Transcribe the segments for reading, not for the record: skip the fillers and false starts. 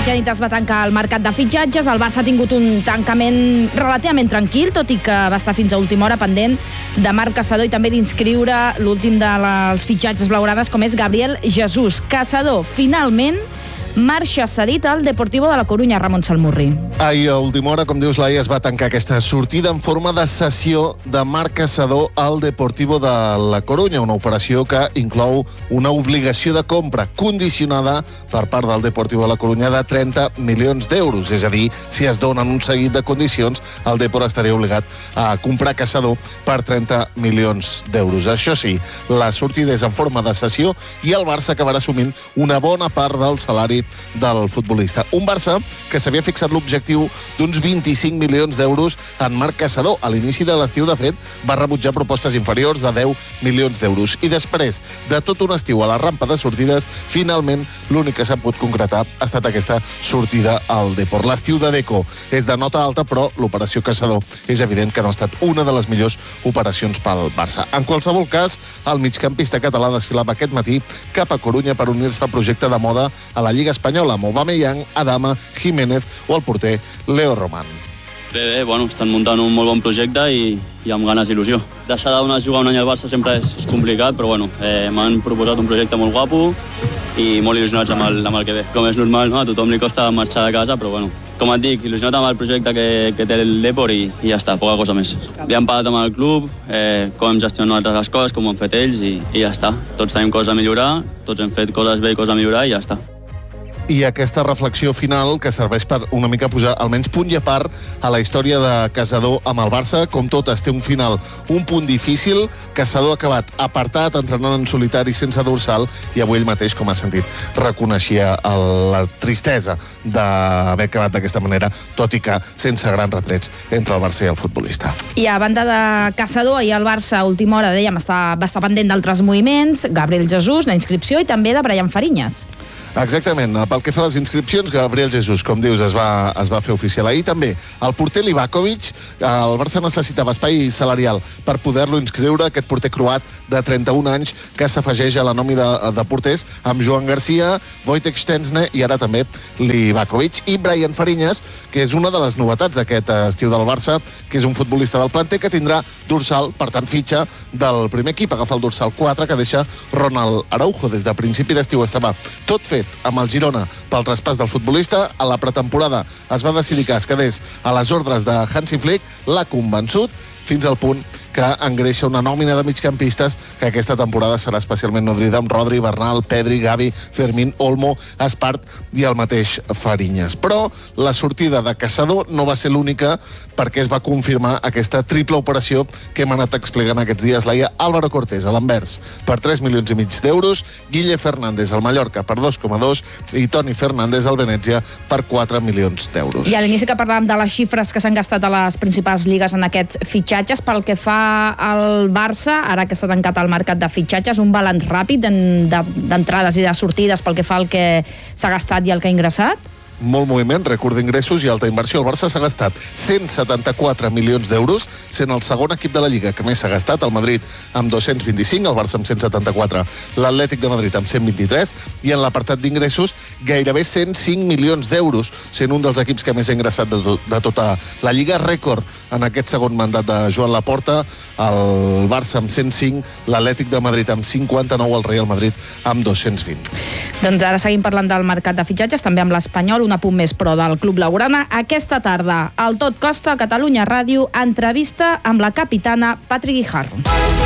mitjanit es va tancar el mercat de fitxatges. El Barça ha tingut un tancament relativament tranquil, tot i que va estar fins a última hora pendent de Marc Caçador i també d'inscriure l'últim dels fitxatges blaugranes, com és Gabriel Jesús. Caçador, finalment, marxa cedit al Deportivo de la Corunya, Ramon Salmurri. Ahir a última hora, com dius, Laia, es va tancar aquesta sortida en forma de cessió de Marc Caçador al Deportivo de la Corunya, una operació que inclou una obligació de compra condicionada per part del Deportivo de la Corunya de 30 milions d'euros. És a dir, si es donen un seguit de condicions, el Depor estaria obligat a comprar Caçador per 30 milions d'euros. Això sí, la sortida és en forma de cessió i el Barça acabarà assumint una bona part del salari del futbolista. Un Barça que s'havia fixat l'objectiu d'uns 25 milions d'euros en Marc Caçador. A l'inici de l'estiu, de fet, va rebutjar propostes inferiors de 10 milions d'euros. I després de tot un estiu a la rampa de sortides, finalment l'únic que s'ha pogut concretar ha estat aquesta sortida al Depor. L'estiu de Deco és de nota alta, però l'operació Caçador és evident que no ha estat una de les millors operacions pel Barça. En qualsevol cas, el migcampista català desfilava aquest matí cap a Corunya per unir-se al projecte de moda a la Lliga Espanyola, amb Aubameyang, Adama, Jiménez o el porter Leo Román. Bé, estan muntant un molt bon projecte i amb ganes d'il·lusió. Deixar de jugar un any al Barça sempre és complicat, però m'han proposat un projecte molt guapo i molt il·lusionats amb el que ve. Com és normal, no? A tothom li costa marxar de casa, però com et dic, il·lusionat amb el projecte que té el Depor i ja està, poca cosa més. Ja hem parlat amb el club, com hem gestionat les coses, com ho han fet ells i ja està. Tots tenim coses a millorar, tots hem fet coses bé i coses a millorar i ja està. I aquesta reflexió final que serveix per una mica posar almenys punt i a part a la història de Caçador amb el Barça. Com totes, té un final, un punt difícil. Caçador ha acabat apartat, entrenant en solitari sense dorsal, i avui ell mateix, com ha sentit, reconeixia la tristesa d'haver acabat d'aquesta manera, tot i que sense grans retrets entre el Barça i el futbolista. I a banda de Caçador, ahir el Barça a última hora, dèiem, va estar pendent d'altres moviments, Gabriel Jesús, la inscripció, i també de Brian Fariñas. Exactament. Pel que fa a les inscripcions, Gabriel Jesús, com dius, es va fer oficial ahir. També el porter Livakovic, el Barça necessitava espai salarial per poder-lo inscriure, aquest porter croat de 31 anys que s'afegeix a la nòmina de porters amb Joan Garcia, Wojtek Szczęsny i ara també Livakovic. I Brian Fariñas, que és una de les novetats d'aquest estiu del Barça, que és un futbolista del planter que tindrà dorsal, per tant fitxa del primer equip, agafa el dorsal 4 que deixa Ronald Araujo. Des de principi d'estiu estava tot fet amb el Girona pel traspàs del futbolista. A la pretemporada es va decidir que es quedés a les ordres de Hansi Flick, l'ha convençut fins al punt que engreixa una nòmina de migcampistes que aquesta temporada serà especialment nodrida amb Rodri, Bernal, Pedri, Gavi, Fermín, Olmo, Espart i el mateix Fariñas. Però la sortida de Caçador no va ser l'única, perquè es va confirmar aquesta triple operació que hem anat explicant aquests dies. Laia, Álvaro Cortés a l'Anvers per 3 milions i mig d'euros, Guille Fernández al Mallorca per 2,2 i Toni Fernández al Venècia per 4 milions d'euros. I a l'inici que parlàvem de les xifres que s'han gastat a les principals lligues en aquests fitxatges, pel que fa al Barça, ara que s'ha tancat el mercat de fitxatges, un balanç ràpid d'entrades i de sortides pel que fa al que s'ha gastat i el que ha ingressat? Molt moviment, rècord d'ingressos i alta inversió. El Barça s'ha gastat 174 milions d'euros, sent el segon equip de la Lliga que més s'ha gastat. El Madrid amb 225, el Barça amb 174, l'Atlètic de Madrid amb 123, i en l'apartat d'ingressos gairebé 105 milions d'euros, sent un dels equips que més ha ingressat de tota la Lliga. Rècord en aquest segon mandat de Joan Laporta, el Barça amb 105, l'Atlètic de Madrid amb 59, el Real Madrid amb 220. Doncs ara seguim parlant del mercat de fitxatges, també amb l'Espanyol, un apunt més però del Club Blaugrana. Aquesta tarda, al Tot Costa, Catalunya Ràdio, entrevista amb la capitana Patri Guijarro.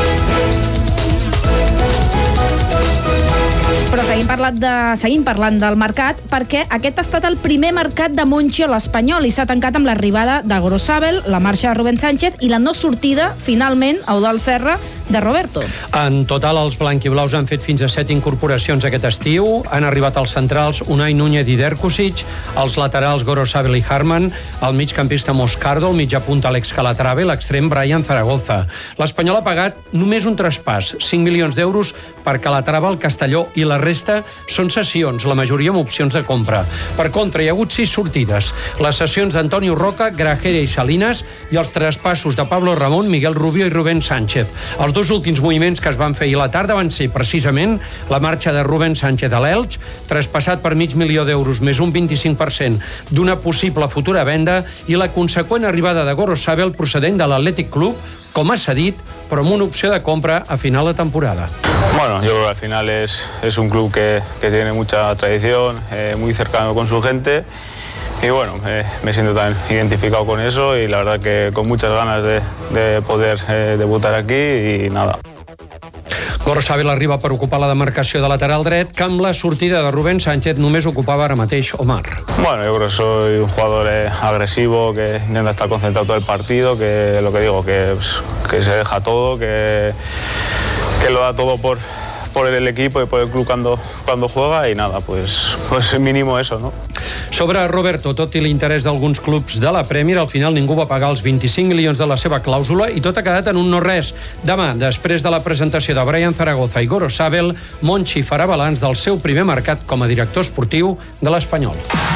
Però seguim parlant del mercat, perquè aquest ha estat el primer mercat de Monchi a l'Espanyol i s'ha tancat amb l'arribada de Grosabel, la marxa de Rubén Sánchez i la no sortida, finalment, a Eudald Serra, de Roberto. En total, els blanquiblaus han fet fins a 7 incorporacions aquest estiu. Han arribat els centrals Unai Núñez i Derkusic, els laterals Gorosabel i Harman, el migcampista Moscardo, el mitjapunta Alex Calatrava i l'extrem Brian Zaragoza. L'Espanyol ha pagat només un traspàs, 5 milions d'euros per Calatrava, el Castelló i la resta són cessions, la majoria amb opcions de compra. Per contra, hi ha hagut 6 sortides. Les cessions d'Antonio Roca, Grajera i Salinas i els traspassos de Pablo Ramón, Miguel Rubio i Rubén Sánchez. Els dos últims moviments que es van fer ahir a la tarda van ser precisament la marxa de Rubén Sánchez a l'Elx, traspassat per $500,000 més un 25% d'una possible futura venda, i la conseqüent arribada de Gorosabel procedent de l'Athletic Club, com ha cedit, però amb una opció de compra a final de temporada. Bueno, yo creo que al final es un club que tiene mucha tradición, muy cercano con su gente. Y bueno, me siento tan identificado con eso y la verdad que con muchas ganas de poder debutar aquí y nada. Gorosabel arriba per ocupar la demarcació de lateral dret, que amb la sortida de Rubén Sánchez només ocupava ara mateix Omar. Bueno, yo creo que soy un jugador agresivo, que intenta estar concentrado todo el partido, que lo que digo, que se deja todo, que lo da todo por el equipo y por el club cuando juega y nada, pues mínimo eso, ¿no? Sobre Roberto, tot i l'interès d'alguns clubs de la Premier, al final ningú va pagar els 25 milions de la seva clàusula i tot ha quedat en un no-res. Demà, després de la presentació de Brian Zaragoza i Gorosabel, Monchi farà balanç del seu primer mercat com a director esportiu de l'Espanyol.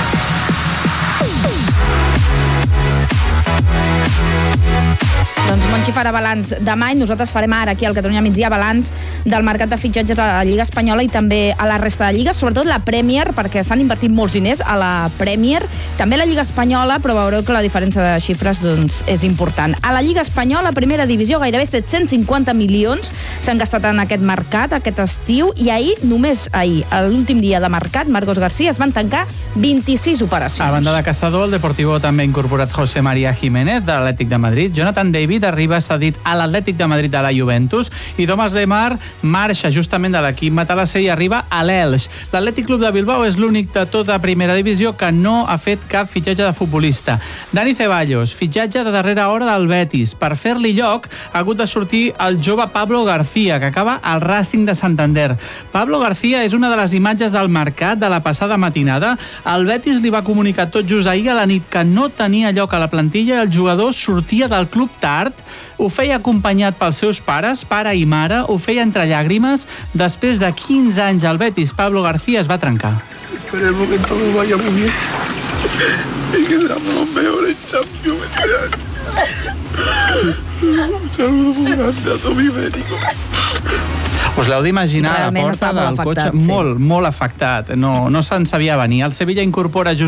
Doncs Monchi farà balanç demà i nosaltres farem ara aquí al Catalunya Migdia balanç del mercat de fitxatges a la Lliga Espanyola i també a la resta de lligues, sobretot la Premier, perquè s'han invertit molts diners a la Premier, també a la Lliga Espanyola, però veureu que la diferència de xifres doncs, és important. A la Lliga Espanyola, primera divisió, gairebé 750 milions s'han gastat en aquest mercat, aquest estiu, i ahir, només ahir, a l'últim dia de mercat, Marcos García, es van tancar 26 operacions. A banda de Caçador, el Deportivo també ha incorporat José María Jiménez, de l'Atlètic de Madrid. Jonathan David arriba cedit a l'Atlètic de Madrid de la Juventus i Thomas Lemar marxa justament de l'equip matalasser i arriba a l'Elx. L'Atlètic Club de Bilbao és l'únic de tota primera divisió que no ha fet cap fitxatge de futbolista. Dani Ceballos, fitxatge de darrera hora del Betis. Per fer-li lloc ha hagut de sortir el jove Pablo García, que acaba al Racing de Santander. Pablo García és una de les imatges del mercat de la passada matinada. El Betis li va comunicar tot just ahir a la nit que no tenia lloc a la plantilla i el jugador sortia del club tard. Ho feia acompanyat pels seus pares, pare i mare, ho feia entre llàgrimes. Després de 15 anys al Betis, Pablo García es va trencar. Esperemos que todo vaya muy bien y que seamos los mejores Champions este año. Un saludo muy grande a tot mi médico. Us l'heu d'imaginar a la porta del cotxe, sí. molt afectat. No se'n sabia venir. El Sevilla incorpora